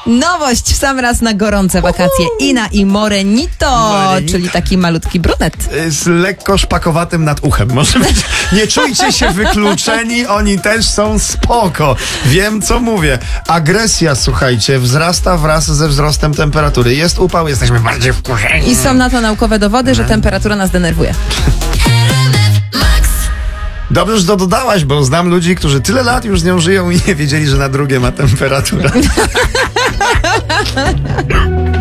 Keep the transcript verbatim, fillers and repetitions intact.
Nowość w sam raz na gorące wakacje. Ina i Morenito, Morenito. czyli taki malutki brunet. Z lekko szpakowatym nad uchem. Może być. Nie czujcie się wykluczeni, oni też są spoko. Wiem, co mówię. Agresja, słuchajcie, wzrasta wraz ze wzrostem temperatury. Jest upał, jesteśmy bardziej wkurzeni. I są na to naukowe dowody, że temperatura nas denerwuje. Dobrze, że to dodałaś, bo znam ludzi, którzy tyle lat już z nią żyją i nie wiedzieli, że na drugie ma temperaturę.